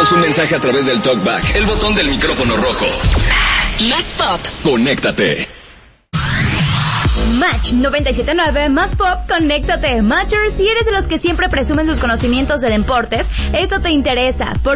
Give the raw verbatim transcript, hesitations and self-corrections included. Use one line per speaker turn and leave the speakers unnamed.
Envíanos un mensaje a través del TalkBack, el botón del micrófono rojo.
Más Pop.
Conéctate.
Match noventa y siete punto nueve, Más Pop, conéctate. Matchers, si eres de los que siempre presumen sus conocimientos de deportes, esto te interesa. Por